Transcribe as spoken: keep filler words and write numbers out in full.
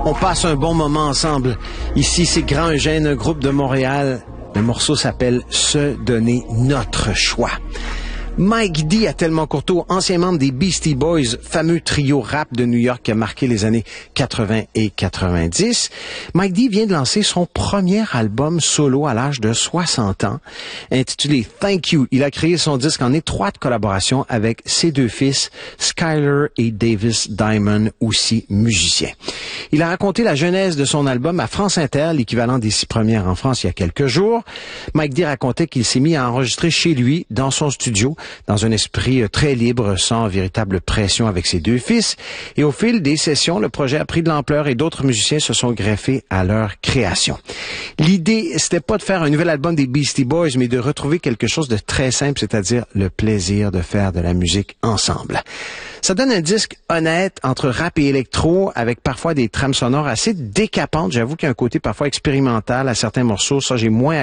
On passe un bon moment ensemble. Ici, c'est Grand Eugène, un groupe de Montréal. Le morceau s'appelle « Se donner notre choix ». Mike D à Tellement Courteau, ancien membre des Beastie Boys, fameux trio rap de New York qui a marqué les années quatre-vingts et quatre-vingt-dix. Mike D vient de lancer son premier album solo à l'âge de soixante ans, intitulé Thank You. Il a créé son disque en étroite collaboration avec ses deux fils, Skyler et Davis Diamond, aussi musiciens. Il a raconté la genèse de son album à France Inter, l'équivalent des six premières en France il y a quelques jours. Mike D racontait qu'il s'est mis à enregistrer chez lui, dans son studio, dans un esprit très libre, sans véritable pression avec ses deux fils. Et au fil des sessions, le projet a pris de l'ampleur et d'autres musiciens se sont greffés à leur création. L'idée, c'était pas de faire un nouvel album des Beastie Boys, mais de retrouver quelque chose de très simple, c'est-à-dire le plaisir de faire de la musique ensemble. Ça donne un disque honnête entre rap et électro, avec parfois des trames sonores assez décapantes. J'avoue qu'il y a un côté parfois expérimental à certains morceaux. Ça, j'ai moins